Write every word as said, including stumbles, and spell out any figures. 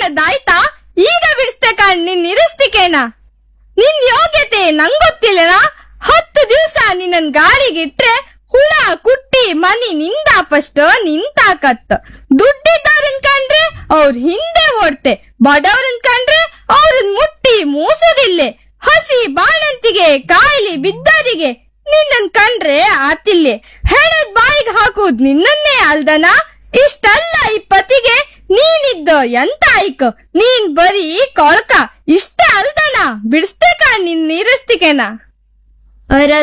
ಹೇಳದಾಯ್ತಾ? ಈಗ ಬಿಡಿಸ್ತೆ ಕಾಣ್ ನಿನ್ ನಿರಸ್ತಿಕೇನ. ನಿನ್ ಯೋಗ್ಯತೆ ನಂಗೊತ್ತಿಲ್ಲನ. ಹತ್ತು ದಿವ್ಸ ನಿನ್ನನ್ ಗಾಳಿಗಿಟ್ರೆ ಹುಳ ಕುಟ್ಟಿ ಮನಿ ನಿಂದಾಪಷ್ಟ ನಿಂತಾಕತ್ತ. ದುಡ್ಡಿದ್ದವ್ರನ್ ಕಂಡ್ರೆ ಅವ್ರ ಹಿಂದೆ ಓಡ್ತೆ, ಬಡವ್ರನ್ ಕಂಡ್ರೆ ಅವ್ರನ್ ಮುಟ್ಟಿ ಮೂಸುದಿಲ್ಲೆ. ಹಸಿ ಬಾಣಂತಿಗೆ ಕಾಯಿಲೆ ಬಿದ್ದರಿಗೆ ನಿನ್ನನ್ ಕಂಡ್ರೆ ಆತಿಲ್ಲೆ. ಹೆಣದ್ ಬಾಯಿಗೆ ಹಾಕುದ್ ನಿನ್ನನ್ನೇ ಅಲ್ದನ. ಇಷ್ಟಲ್ಲ ಈ ಪತಿಗೆ ನೀನಿದ್ದ ಎಂತ ಆಯ್ಕ. ನೀನ್ ಬರೀ ಕೊಳ್ಕ ಇಷ್ಟೇ ಅಲ್ದನ. ಬಿಡಿಸ್ತೆ ಕಾಣ್ ನಿನ್ ನೀರಸ್ತಿಕೆನ.